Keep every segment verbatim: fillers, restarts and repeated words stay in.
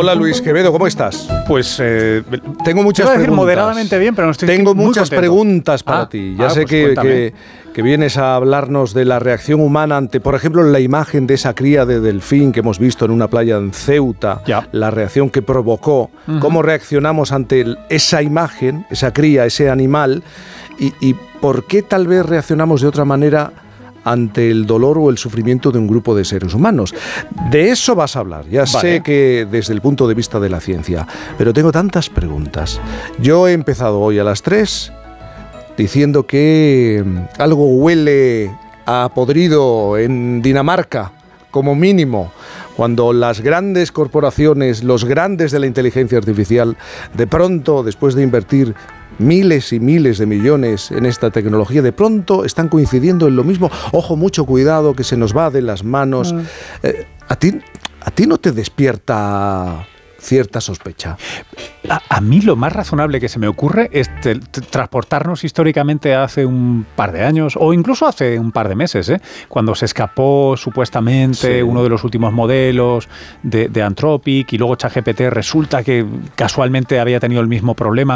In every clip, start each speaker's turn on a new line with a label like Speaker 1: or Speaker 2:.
Speaker 1: Hola Luis Quevedo, ¿cómo estás?
Speaker 2: Pues eh,
Speaker 1: tengo muchas
Speaker 2: decir
Speaker 1: preguntas.
Speaker 2: moderadamente bien, pero no estoy
Speaker 1: Tengo
Speaker 2: muy
Speaker 1: muchas
Speaker 2: contento.
Speaker 1: preguntas para
Speaker 2: ah,
Speaker 1: ti. Ya
Speaker 2: ah,
Speaker 1: sé
Speaker 2: pues
Speaker 1: que,
Speaker 2: cuéntame.
Speaker 1: que, que vienes a hablarnos de la reacción humana ante, por ejemplo, la imagen de esa cría de delfín que hemos visto en una playa en Ceuta,
Speaker 2: ya.
Speaker 1: la reacción que provocó, uh-huh. cómo reaccionamos ante el, esa imagen, esa cría, ese animal, y, y por qué tal vez reaccionamos de otra manera ante el dolor o el sufrimiento de un grupo de seres humanos. De eso vas a hablar, ya vale. sé que desde el punto de vista de la ciencia, pero tengo tantas preguntas. Yo he empezado hoy a las tres diciendo que algo huele a podrido en Dinamarca, como mínimo, cuando las grandes corporaciones, los grandes de la inteligencia artificial, de pronto, después de invertir miles y miles de millones en esta tecnología, de pronto están coincidiendo en lo mismo. Ojo, mucho cuidado, que se nos va de las manos. Mm. Eh, ¿a ti, ¿A ti no te despierta cierta sospecha?
Speaker 2: A, a mí lo más razonable que se me ocurre es te, te, transportarnos históricamente hace un par de años, o incluso hace un par de meses, ¿eh? Cuando se escapó supuestamente sí. uno de los últimos modelos de, de Anthropic, y luego ChatGPT resulta que casualmente había tenido el mismo problema.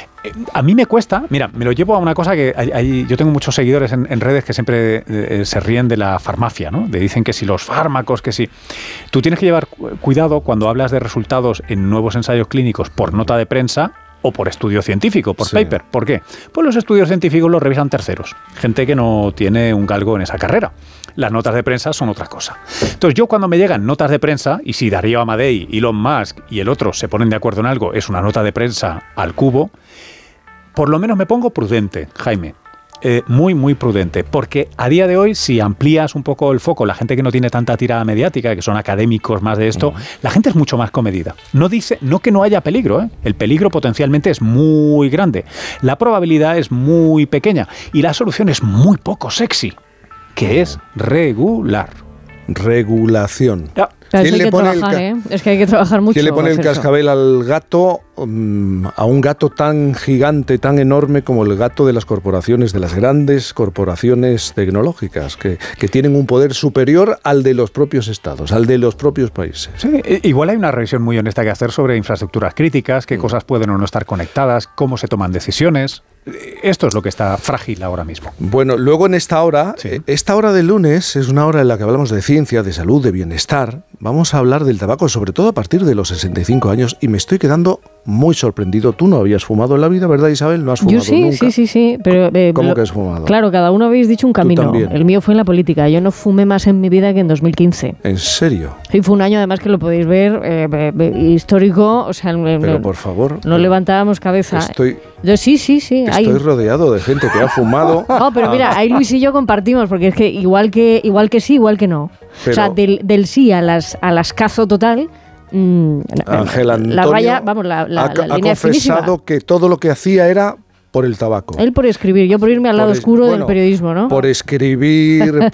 Speaker 2: A mí me cuesta, mira, me lo llevo a una cosa que hay, hay, yo tengo muchos seguidores en, en redes que siempre eh, se ríen de la farmacia, ¿no? De dicen que si los fármacos, que si... Tú tienes que llevar cuidado cuando hablas de resultados en nuevos ensayos clínicos por nota de prensa o por estudio científico, por sí. paper. ¿Por qué? Pues los estudios científicos los revisan terceros, gente que no tiene un galgo en esa carrera. Las notas de prensa son otra cosa. Entonces yo cuando me llegan notas de prensa, y si Darío Amadei, Elon Musk y el otro se ponen de acuerdo en algo, es una nota de prensa al cubo, por lo menos me pongo prudente, Jaime. Eh, muy, muy prudente, porque a día de hoy, si amplías un poco el foco, la gente que no tiene tanta tirada mediática, que son académicos más de esto, uh-huh. la gente es mucho más comedida. No dice, no que no haya peligro, ¿eh? El peligro potencialmente es muy grande, la probabilidad es muy pequeña y la solución es muy poco sexy, que es regular.
Speaker 1: Regulación.
Speaker 2: Ya.
Speaker 3: Claro, ¿Quién le pone trabajar, el ca- ¿eh? Es que hay que trabajar mucho.
Speaker 1: ¿Quién le pone el cascabel al gato, um, a un gato tan gigante, tan enorme como el gato de las corporaciones, de las grandes corporaciones tecnológicas, que, que tienen un poder superior al de los propios estados, al de los propios países?
Speaker 2: Sí, igual hay una revisión muy honesta que hacer sobre infraestructuras críticas, qué mm. cosas pueden o no estar conectadas, cómo se toman decisiones. Esto es lo que está frágil ahora mismo.
Speaker 1: Bueno, luego en esta hora, sí. esta hora del lunes es una hora en la que hablamos de ciencia, de salud, de bienestar. Vamos a hablar del tabaco, sobre todo a partir de los sesenta y cinco años, y me estoy quedando muy sorprendido. Tú no habías fumado en la vida, ¿verdad, Isabel? ¿No has fumado
Speaker 3: Yo sí,
Speaker 1: nunca?
Speaker 3: sí, sí, sí. Pero, eh,
Speaker 1: ¿Cómo
Speaker 3: lo,
Speaker 1: que has fumado?
Speaker 3: Claro, cada uno habéis dicho un camino. El mío fue en la política. Yo no fumé más en mi vida que en dos mil quince.
Speaker 1: ¿En serio?
Speaker 3: Y fue un año, además, que lo podéis ver eh, eh, histórico. O sea,
Speaker 1: pero
Speaker 3: no,
Speaker 1: por favor.
Speaker 3: No levantábamos cabeza.
Speaker 1: Estoy...
Speaker 3: Yo, sí, sí, sí.
Speaker 1: Estoy hay... rodeado de gente que ha fumado.
Speaker 3: No, pero mira, ahí Luis y yo compartimos, porque es que igual que, igual que sí, igual que no. Pero... O sea, del, del sí a las, a las cazo total... Mm,
Speaker 1: Ángel Antonio
Speaker 3: la raya, vamos, la, la,
Speaker 1: ha,
Speaker 3: la
Speaker 1: ha
Speaker 3: línea
Speaker 1: confesado
Speaker 3: finísima.
Speaker 1: Que todo lo que hacía era por el tabaco.
Speaker 3: Él por escribir, yo por irme al lado
Speaker 1: por es,
Speaker 3: oscuro
Speaker 1: bueno,
Speaker 3: del periodismo, ¿no?
Speaker 1: Por escribir...